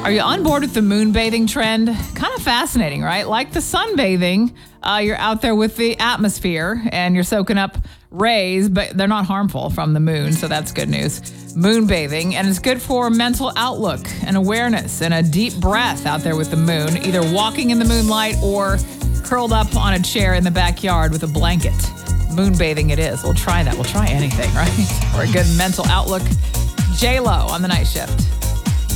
Are you on board with the moonbathing trend? Kind of fascinating, right? Like the sunbathing, you're out there with the atmosphere and you're soaking up rays, but they're not harmful from the moon, so that's good news. Moonbathing, and it's good for mental outlook and awareness and a deep breath out there with the moon, either walking in the moonlight or curled up on a chair in the backyard with a blanket. Moonbathing it is. We'll try that. We'll try anything, right? For a good mental outlook. J-Lo on the night shift.